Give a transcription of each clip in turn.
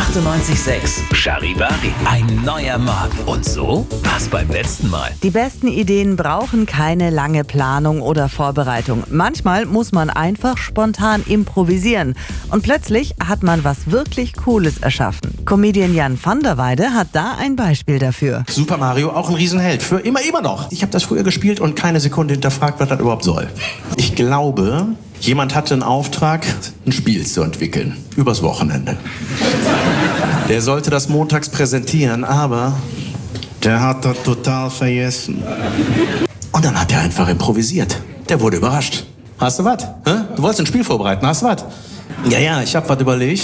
98.6 Charivari. Ein neuer Mord. Und so war's beim letzten Mal. Die besten Ideen brauchen keine lange Planung oder Vorbereitung. Manchmal muss man einfach spontan improvisieren. Und plötzlich hat man was wirklich Cooles erschaffen. Comedian Jan van der Weide hat da ein Beispiel dafür. Super Mario, auch ein Riesenheld. Für immer noch. Ich habe das früher gespielt und keine Sekunde hinterfragt, was das überhaupt soll. Ich glaube, jemand hatte einen Auftrag, ein Spiel zu entwickeln. Übers Wochenende. Der sollte das montags präsentieren, aber der hat das total vergessen. Und dann hat er einfach improvisiert. Der wurde überrascht. Hast du was? Du wolltest ein Spiel vorbereiten, hast du was? Ja, ich habe was überlegt.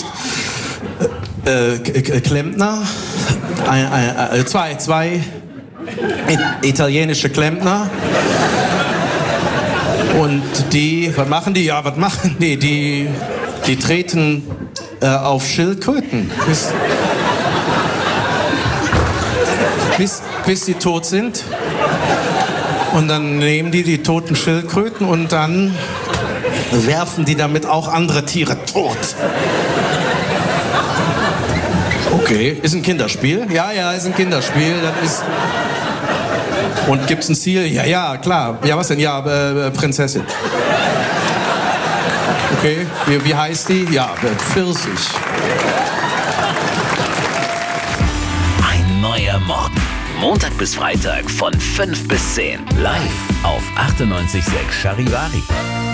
Klempner, zwei italienische Klempner. Und die, was machen die? Ja, was machen die? Die treten auf Schildkröten, bis die tot sind. Und dann nehmen die toten Schildkröten und dann werfen die damit auch andere Tiere tot. Okay, ist ein Kinderspiel? Ja, ist ein Kinderspiel. Das ist. Und gibt's ein Ziel? Ja, klar. Ja, was denn? Ja, Prinzessin. Okay, wie heißt die? Ja, Pfirsich. Ein neuer Morgen. Montag bis Freitag von 5 bis 10. Live auf 98.6 Charivari.